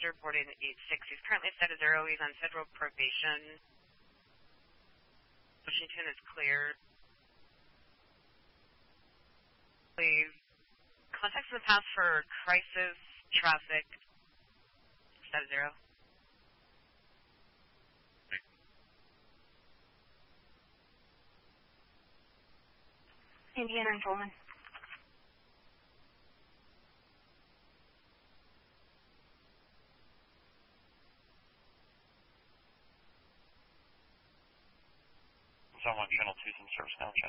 passenger boarding 86. He's currently set at 0. He's on federal probation. Washington is clear. Please. Contacts in the past for crisis, traffic, set at 0. Indiana and Pullman. Someone Channel 2's in service now.